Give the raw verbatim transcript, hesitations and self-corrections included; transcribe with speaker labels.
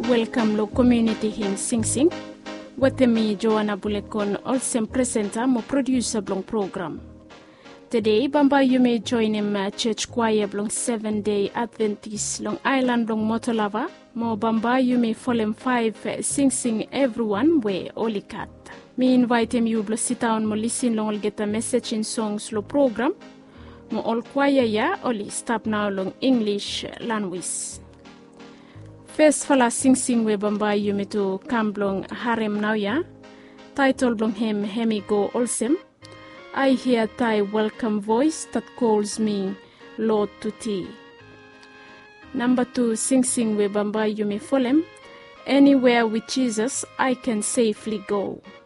Speaker 1: welcome lo community hin Sing Sing. Watemi Joanna Bulekon also presenter mo producer blong program. Today, Bamba you may join him uh, church choir blong seven day Adventist long island blong Motolava. Mo Bamba you may follow five uh, Sing Sing everyone way Oli Cat. Me invite him you blo sit down mo listen long get a message in songs lo program. Mo all choir ya oli stop now long English language. First fala Sing Sing we Bamba you me to kamblong harem now ya. Title blong him hemi go olsem. I hear thy welcome voice that calls me Lord to thee. Number two, Sing Sing we Bamba you me follow. Anywhere with Jesus I can safely go.